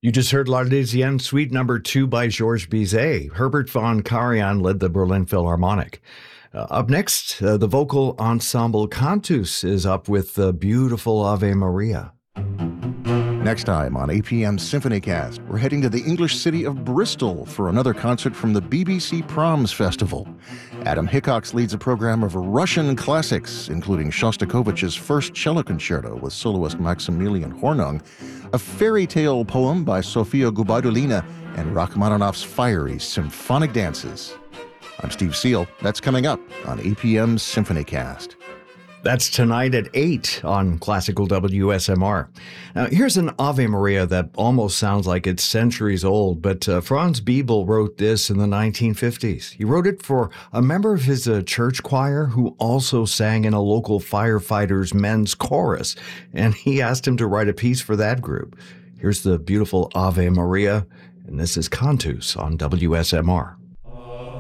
You just heard L'Arlésienne Suite Number 2 by Georges Bizet. Herbert von Karajan led the Berlin Philharmonic. Up next, the vocal ensemble Cantus is up with the beautiful Ave Maria. Next time on APM SymphonyCast, we're heading to the English city of Bristol for another concert from the BBC Proms Festival. Adam Hickox leads a program of Russian classics, including Shostakovich's First Cello Concerto with soloist Maximilian Hornung, a fairy tale poem by Sofia Gubaidulina, and Rachmaninoff's fiery symphonic dances. I'm Steve Seal. That's coming up on APM SymphonyCast. That's tonight at 8 on Classical WSMR. Now, here's an Ave Maria that almost sounds like it's centuries old, but Franz Biebel wrote this in the 1950s. He wrote it for a member of his church choir who also sang in a local firefighters' men's chorus, and he asked him to write a piece for that group. Here's the beautiful Ave Maria, and this is Cantus on WSMR.